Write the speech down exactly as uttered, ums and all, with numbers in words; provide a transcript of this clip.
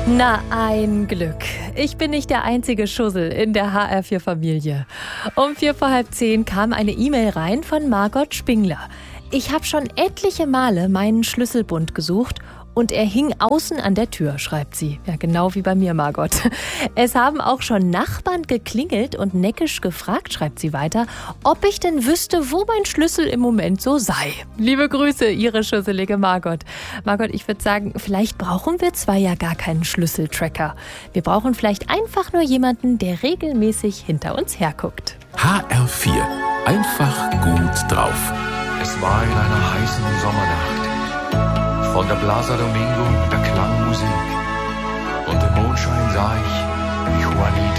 Na, ein Glück. Ich bin nicht der einzige Schussel in der H R vier Familie. Um vier vor halb zehn kam eine E-Mail rein von Margot Spingler. Ich habe schon etliche Male meinen Schlüsselbund gesucht und er hing außen an der Tür, schreibt sie. Ja, genau wie bei mir, Margot. Es haben auch schon Nachbarn geklingelt und neckisch gefragt, schreibt sie weiter, ob ich denn wüsste, wo mein Schlüssel im Moment so sei. Liebe Grüße, Ihre schusselige Margot. Margot, ich würde sagen, vielleicht brauchen wir zwei ja gar keinen Schlüsseltracker. Wir brauchen vielleicht einfach nur jemanden, der regelmäßig hinter uns herguckt. H R vier. Einfach gut drauf. Es war in einer heißen Sommernacht. Von der Plaza Domingo, da klang Musik. Und im Mondschein sah ich, wie Juanita